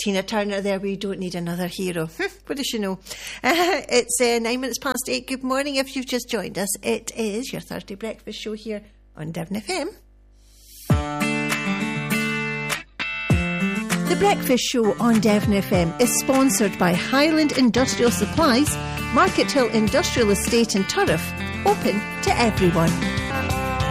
Tina Turner there, we don't need another hero. What does she know? It's 8:09. Good morning if you've just joined us. It is your Thursday breakfast show here on Devon FM. The breakfast show on Devon FM is sponsored by Highland Industrial Supplies, Market Hill Industrial Estate in Turriff, open to everyone.